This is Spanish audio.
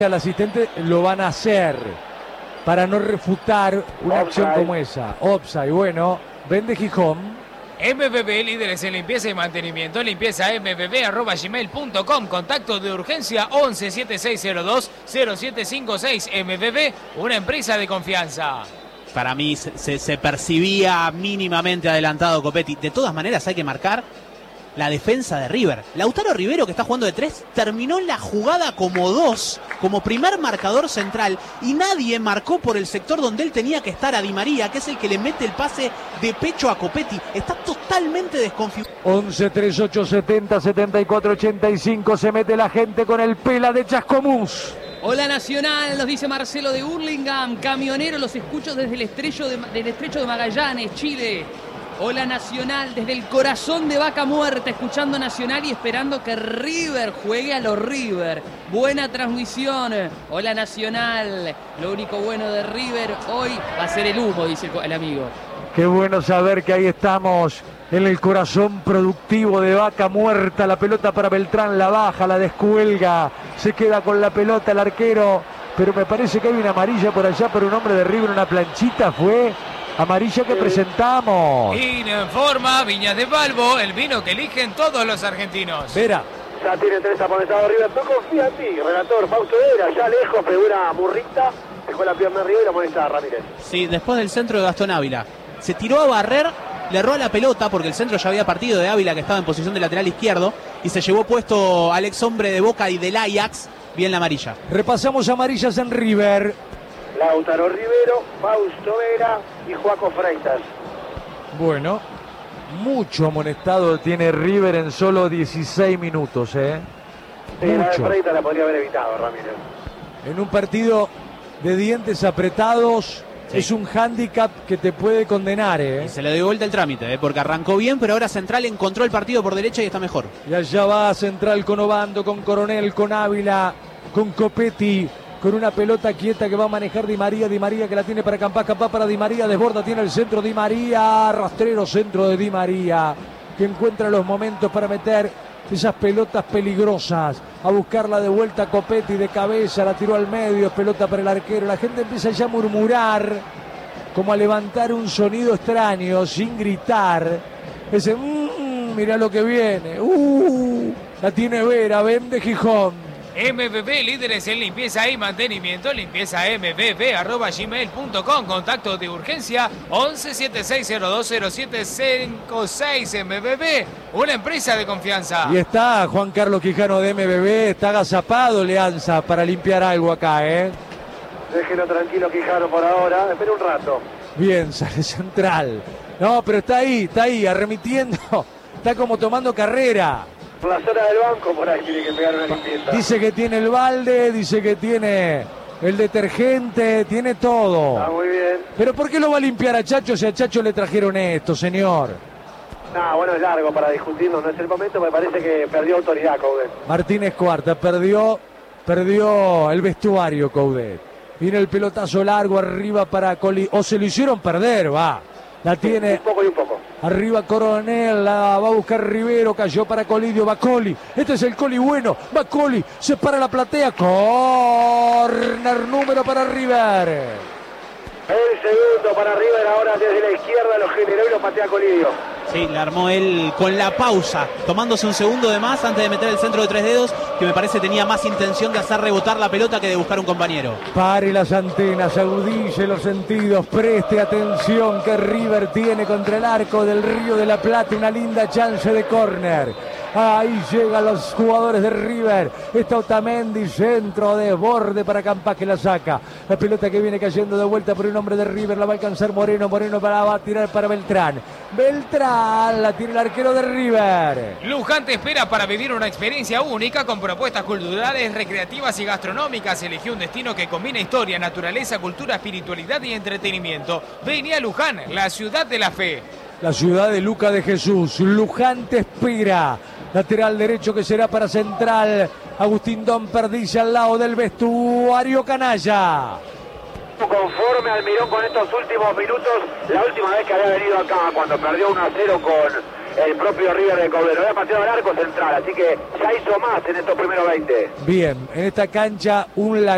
al asistente lo van a hacer para no refutar una acción como esa. Offside, bueno, vende Gijón. MBB, líderes en limpieza y mantenimiento. Limpieza mbb@gmail.com. Contacto de urgencia 11 7602 0756. MBB, una empresa de confianza. Para mí se percibía mínimamente adelantado Copetti. De todas maneras hay que marcar la defensa de River. Lautaro Rivero, que está jugando de 3, terminó la jugada como 2, como primer marcador central, y nadie marcó por el sector donde él tenía que estar, a Di María, que es el que le mete el pase de pecho a Copetti. Está totalmente desconfigurado. 11 38 70 74 85. Se mete la gente con el pela de Chascomús. Hola Nacional, nos dice Marcelo de Hurlingham. Camionero, los escucho desde el estrecho de Magallanes, Chile. Hola Nacional, desde el corazón de Vaca Muerta, escuchando Nacional y esperando que River juegue a los River. Buena transmisión. Hola Nacional, lo único bueno de River hoy va a ser el humo, dice el amigo. Qué bueno saber que ahí estamos en el corazón productivo de Vaca Muerta. La pelota para Beltrán, la baja, la descuelga, se queda con la pelota el arquero, pero me parece que hay una amarilla por allá por un hombre de River, una planchita fue. Amarilla que presentamos. Informa Viñas de Balbo, el vino que eligen todos los argentinos. Vera. Ya tiene 3 amonestados River. No confía en ti, relator. Fausto Vera, ya lejos, pegó una burrita, dejó la pierna arriba y la amonesta Ramírez. Sí, después del centro de Gastón Ávila. Se tiró a barrer, le erró a la pelota porque el centro ya había partido de Ávila, que estaba en posición de lateral izquierdo, y se llevó puesto al ex hombre de Boca y del Ajax. Bien la amarilla. Repasamos amarillas en River. Lautaro Rivero, Fausto Vera y Joaco Freitas. Bueno, mucho amonestado tiene River en solo 16 minutos, Sí, la de mucho. Freitas la podría haber evitado, Ramírez. En un partido de dientes apretados, sí, es un hándicap que te puede condenar, Y se le dio vuelta el trámite, porque arrancó bien, pero ahora Central encontró el partido por derecha y está mejor. Y allá va Central con Obando, con Coronel, con Ávila, con Copetti, con una pelota quieta que va a manejar Di María que la tiene para Campás para Di María, desborda, tiene el centro Di María, rastrero centro de Di María, que encuentra los momentos para meter esas pelotas peligrosas, a buscarla de vuelta Copetti de cabeza, la tiró al medio, pelota para el arquero, la gente empieza ya a murmurar, como a levantar un sonido extraño, sin gritar, ese mirá lo que viene, la tiene Vera, vende Gijón. MBB, líderes en limpieza y mantenimiento. Limpieza mbb@gmail.com. Contacto de urgencia 11 7602 0756. MBB, una empresa de confianza. Y está Juan Carlos Quijano de MBB, está agazapado Leanza para limpiar algo acá, Déjelo tranquilo Quijano por ahora, espera un rato. Bien, sale Central. No, pero está ahí, arremitiendo. Está como tomando carrera. Por la zona del banco, por ahí tiene que pegar una limpieza. Dice que tiene el balde, dice que tiene el detergente, tiene todo. Está muy bien. Pero ¿por qué lo va a limpiar a Chacho si a Chacho le trajeron esto, señor? No, bueno, es largo para discutirlo, no es el momento, me parece que perdió autoridad Coudet. Martínez Cuarta perdió el vestuario Coudet. Viene el pelotazo largo arriba para Coli, o se lo hicieron perder, va. La tiene. Un poco y un poco. Arriba Coronel, la va a buscar Rivero, cayó para Colidio, va Coli. Este es el Coli bueno, va Coli, se para la platea. Corner número para River. El segundo para River, ahora desde la izquierda lo generó y lo patea Colidio. Sí, la armó él con la pausa, tomándose un segundo de más antes de meter el centro de 3 dedos, que me parece tenía más intención de hacer rebotar la pelota que de buscar un compañero. Pare las antenas, agudice los sentidos, preste atención que River tiene contra el arco del Río de la Plata una linda chance de córner. Ahí llegan los jugadores de River. Está Otamendi, centro de borde para Campás que la saca. La pelota que viene cayendo de vuelta por un hombre de River, la va a alcanzar Moreno va a tirar para Beltrán. Beltrán, la tiene el arquero de River. Luján te espera para vivir una experiencia única con propuestas culturales, recreativas y gastronómicas. Eligió un destino que combina historia, naturaleza, cultura, espiritualidad y entretenimiento. Vení a Luján, la ciudad de la fe. La ciudad de Luca de Jesús. Luján te espera. Lateral derecho que será para Central. Agustín Don Perdice al lado del vestuario canalla. Conforme Almirón con estos últimos minutos, la última vez que había venido acá, cuando perdió 1-0 con el propio River de Coudet, había pateado el arco Central, así que ya hizo más en estos primeros 20. Bien, en esta cancha un